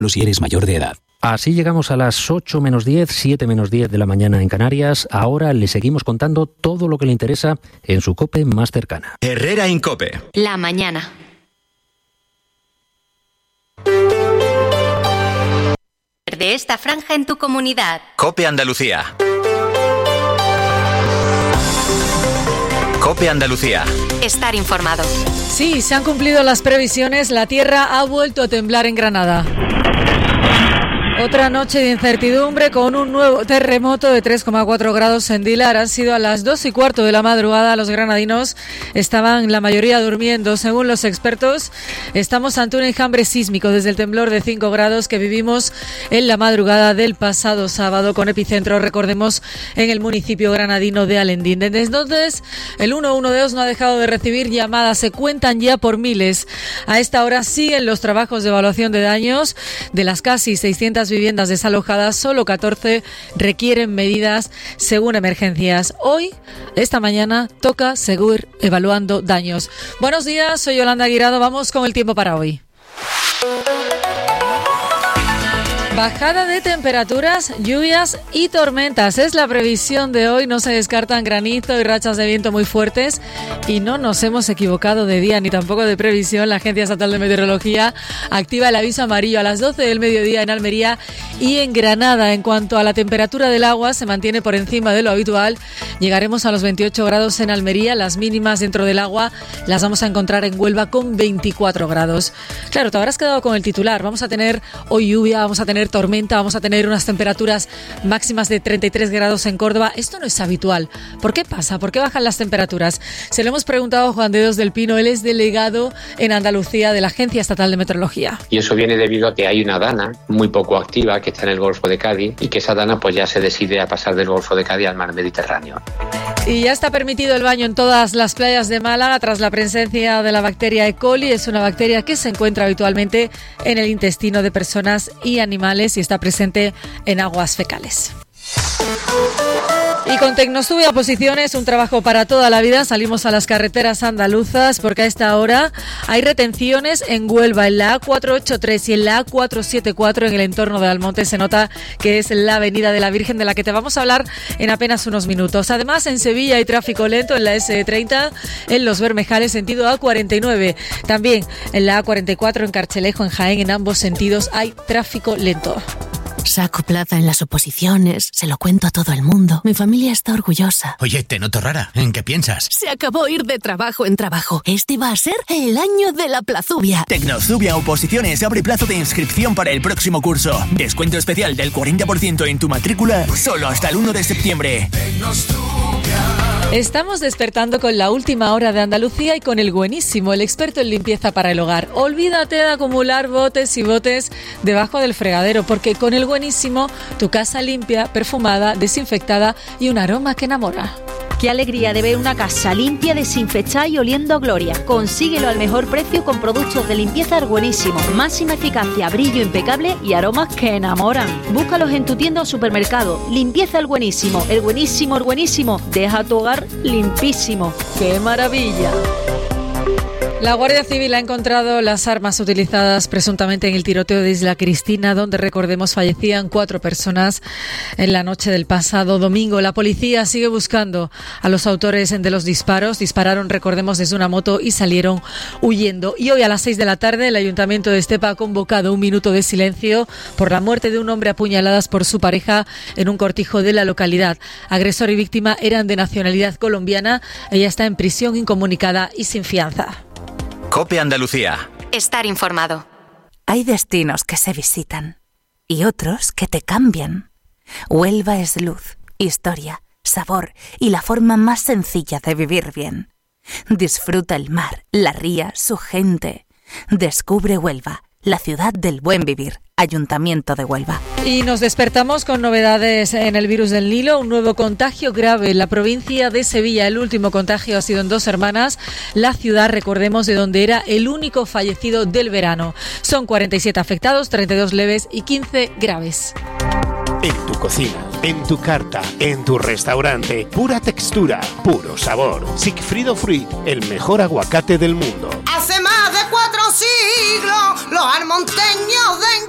si eres mayor de edad. Así llegamos a las 8 menos 10, 7 menos 10 de la mañana en Canarias. Ahora le seguimos contando todo lo que le interesa en su COPE más cercana. Herrera Incope. La mañana. De esta franja en tu comunidad. COPE Andalucía. COPE Andalucía. Estar informado. Sí, se han cumplido las previsiones. La tierra ha vuelto a temblar en Granada. Otra noche de incertidumbre con un nuevo terremoto de 3,4 grados en Dilar. Han sido a las 2:15 de la madrugada. Los granadinos estaban la mayoría durmiendo. Según los expertos, estamos ante un enjambre sísmico desde el temblor de 5 grados que vivimos en la madrugada del pasado sábado, con epicentro, recordemos, en el municipio granadino de Alendín. Desde entonces, el 112 no ha dejado de recibir llamadas. Se cuentan ya por miles. A esta hora siguen los trabajos de evaluación de daños. De las casi 600 viviendas desalojadas, solo 14 requieren medidas según emergencias. Hoy, esta mañana, toca seguir evaluando daños. Buenos días, soy Yolanda Guirado. Vamos con el tiempo para hoy. Bajada de temperaturas, lluvias y tormentas. Es la previsión de hoy. No se descartan granizo y rachas de viento muy fuertes. Y no nos hemos equivocado de día ni tampoco de previsión. La Agencia Estatal de Meteorología activa el aviso amarillo a las 12 del mediodía en Almería y en Granada. En cuanto a la temperatura del agua, se mantiene por encima de lo habitual. Llegaremos a los 28 grados en Almería. Las mínimas dentro del agua las vamos a encontrar en Huelva con 24 grados. Claro, te habrás quedado con el titular. Vamos a tener hoy lluvia, vamos a tener tormenta, vamos a tener unas temperaturas máximas de 33 grados en Córdoba. Esto no es habitual. ¿Por qué pasa? ¿Por qué bajan las temperaturas? Se lo hemos preguntado a Juan de Dios del Pino. Él es delegado en Andalucía de la Agencia Estatal de Meteorología. Y eso viene debido a que hay una dana muy poco activa que está en el Golfo de Cádiz y que esa dana pues ya se decide a pasar del Golfo de Cádiz al mar Mediterráneo. Y ya está permitido el baño en todas las playas de Málaga tras la presencia de la bacteria E. coli. Es una bacteria que se encuentra habitualmente en el intestino de personas y animales y está presente en aguas fecales. Y con Tecnosube a posiciones, un trabajo para toda la vida. Salimos a las carreteras andaluzas porque a esta hora hay retenciones en Huelva, en la A483 y en la A474 en el entorno de Almonte. Se nota que es la avenida de la Virgen, de la que te vamos a hablar en apenas unos minutos. Además, en Sevilla hay tráfico lento en la S30, en Los Bermejales, sentido A49. También en la A44 en Carchelejo, en Jaén, en ambos sentidos hay tráfico lento. Saco plaza en las oposiciones, se lo cuento a todo el mundo. Mi familia está orgullosa. Oye, te noto rara. ¿En qué piensas? Se acabó ir de trabajo en trabajo. Este va a ser el año de la plazubia. Tecnosubia Oposiciones abre plazo de inscripción para el próximo curso. Descuento especial del 40% en tu matrícula, solo hasta el 1 de septiembre. Estamos despertando con la última hora de Andalucía y con el buenísimo, el experto en limpieza para el hogar. Olvídate de acumular botes y botes debajo del fregadero, porque con el buenísimo tu casa limpia, perfumada, desinfectada y un aroma que enamora. Qué alegría de ver una casa limpia, desinfectada y oliendo a gloria. Consíguelo al mejor precio con productos de limpieza El Buenísimo. Máxima eficacia, brillo impecable y aromas que enamoran. Búscalos en tu tienda o supermercado. Limpieza El Buenísimo. El Buenísimo, el Buenísimo. Deja tu hogar limpísimo. ¡Qué maravilla! La Guardia Civil ha encontrado las armas utilizadas presuntamente en el tiroteo de Isla Cristina, donde, recordemos, fallecían 4 personas en la noche del pasado domingo. La policía sigue buscando a los autores de los disparos. Dispararon, recordemos, desde una moto y salieron huyendo. Y hoy a las 6 de la tarde el Ayuntamiento de Estepa ha convocado un minuto de silencio por la muerte de un hombre a puñaladas por su pareja en un cortijo de la localidad. Agresor y víctima eran de nacionalidad colombiana. Ella está en prisión incomunicada y sin fianza. COPE Andalucía. Estar informado. Hay destinos que se visitan y otros que te cambian. Huelva es luz, historia, sabor y la forma más sencilla de vivir bien. Disfruta el mar, la ría, su gente. Descubre Huelva, la ciudad del buen vivir. Ayuntamiento de Huelva. Y nos despertamos con novedades en el virus del Nilo. Un nuevo contagio grave en la provincia de Sevilla. El último contagio ha sido en Dos Hermanas, la ciudad, recordemos, de donde era el único fallecido del verano. Son 47 afectados, 32 leves y 15 graves. En tu cocina, en tu carta, en tu restaurante, pura textura, puro sabor. Sigfrido Fruit, el mejor aguacate del mundo. Hace más de 4 siglos, los almonteños de